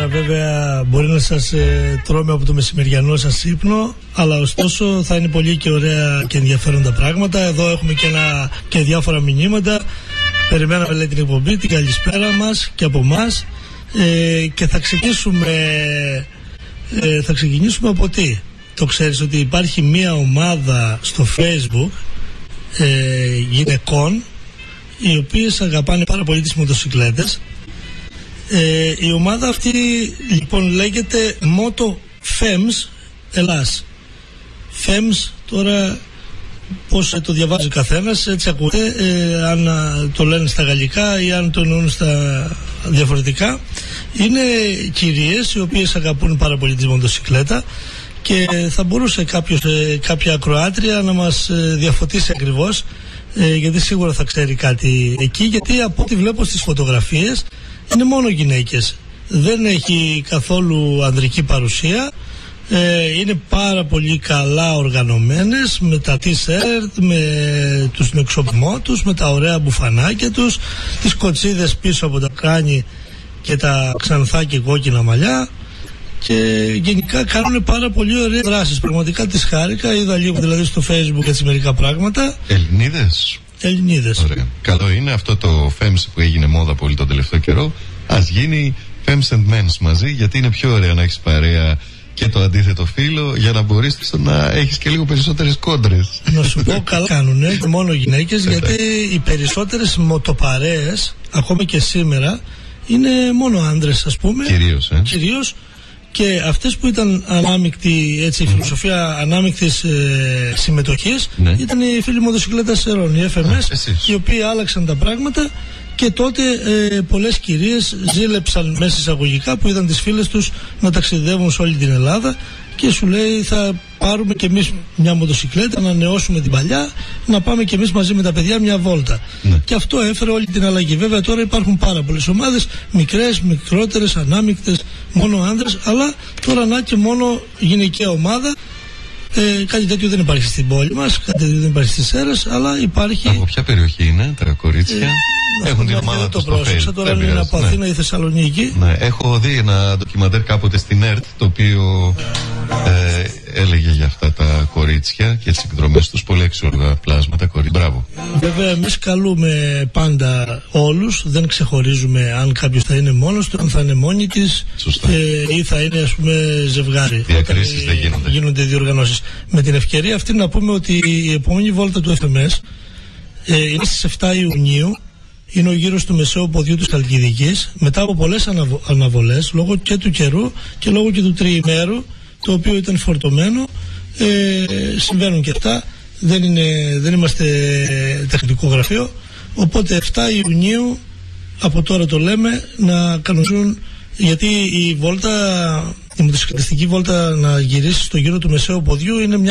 σήμερα βέβαια μπορεί να σας τρώμε από το μεσημεριανό σας ύπνο, αλλά ωστόσο θα είναι πολύ και ωραία και ενδιαφέροντα πράγματα. Εδώ έχουμε και διάφορα μηνύματα. Περιμέναμε, λέει, την εκπομπή, την καλησπέρα μας και από εμάς, και θα ξεκινήσουμε από τι? Το ξέρεις ότι υπάρχει μια ομάδα στο Facebook γυναικών οι οποίες αγαπάνε πάρα πολύ τις μοτοσυκλέτες. Η ομάδα αυτή λοιπόν λέγεται Moto Femmes Ελλάς. Femmes, τώρα πώς το διαβάζει ο καθένας, έτσι ακούτε, αν το λένε στα γαλλικά ή αν το εννοούν στα διαφορετικά. Είναι κυρίες οι οποίες αγαπούν πάρα πολύ τη μοτοσυκλέτα, και θα μπορούσε κάποια ακροάτρια να μας διαφωτίσει ακριβώς, γιατί σίγουρα θα ξέρει κάτι εκεί, γιατί από ό,τι βλέπω στις φωτογραφίες είναι μόνο γυναίκες, δεν έχει καθόλου ανδρική παρουσία. Είναι πάρα πολύ καλά οργανωμένες, με τα t-shirt, με τους εξοπλισμό τους, με τα ωραία μπουφανάκια τους, τις κοτσίδες πίσω από τα κράνη και τα ξανθά και κόκκινα μαλλιά, και γενικά κάνουν πάρα πολύ ωραίες δράσεις. Πραγματικά τις χάρηκα, είδα λίγο δηλαδή στο Facebook έτσι μερικά πράγματα. Ελληνίδες. Ωραία. Καλό είναι αυτό το Femmes που έγινε μόδα πολύ τον τελευταίο καιρό. Ας γίνει Femmes and Men's μαζί, γιατί είναι πιο ωραία να έχεις παρέα και το αντίθετο φύλο, για να μπορείς να έχεις και λίγο περισσότερες κόντρες. Να σου πω, καλά κάνουνε, μόνο γυναίκες, γιατί οι περισσότερες μοτοπαρέες ακόμη και σήμερα είναι μόνο άντρες, ας πούμε. Κυρίως. Και αυτές που ήταν ανάμεικτοι, έτσι, η φιλοσοφία ανάμεικτης συμμετοχής, ήταν οι φίλοι μοτοσυκλέτας Ερών, οι FMS, οι οποίοι άλλαξαν τα πράγματα, και τότε πολλές κυρίες ζήλεψαν μέσα εισαγωγικά που είδαν τις φίλες τους να ταξιδεύουν σε όλη την Ελλάδα, και σου λέει, θα πάρουμε κι εμείς μια μοτοσυκλέτα, να ανανεώσουμε την παλιά, να πάμε κι εμείς μαζί με τα παιδιά μια βόλτα. Και αυτό έφερε όλη την αλλαγή. Βέβαια τώρα υπάρχουν πάρα πολλές ομάδες, μικρές, μικρότερες, ανάμεικτες, μόνο άνδρες, αλλά τώρα να και μόνο γυναικεία ομάδα. Κάτι τέτοιο δεν υπάρχει στην πόλη μας, κάτι τέτοιο δεν υπάρχει στις Σέρρες, αλλά υπάρχει. Από ποια περιοχή είναι τα κορίτσια? Έχουν την ομάδα τους στο Facebook. Τώρα είναι από Αθήνα ή Θεσσαλονίκη. Ναι, έχω δει ένα ντοκιμαντέρ κάποτε στην ΕΡΤ, το οποίο έλεγε για αυτά τα κορίτσια και τις εκδρομές τους. Πολύ αξιόλογα πλάσματα, κορίτσια. Μπράβο. Βέβαια, εμείς καλούμε πάντα όλους, δεν ξεχωρίζουμε αν κάποιος θα είναι μόνος του, αν θα είναι μόνη της, ή θα είναι, ας πούμε, ζευγάρι. Διακρίσεις δεν γίνονται. Γίνονται διοργανώσεις. Με την ευκαιρία αυτή να πούμε ότι η επόμενη βόλτα του FMS είναι στις 7 Ιουνίου. Είναι ο γύρος του μεσαίου ποδιού της Χαλκιδικής, μετά από πολλές αναβολές, λόγω και του καιρού και λόγω και του τριημέρου, το οποίο ήταν φορτωμένο. Συμβαίνουν και αυτά, δεν είμαστε τεχνικό γραφείο, οπότε 7 Ιουνίου από τώρα το λέμε, να κανονίζουν, γιατί η μοτοσυκλετιστική βόλτα να γυρίσει στο γύρο του μεσαίου ποδιού είναι μια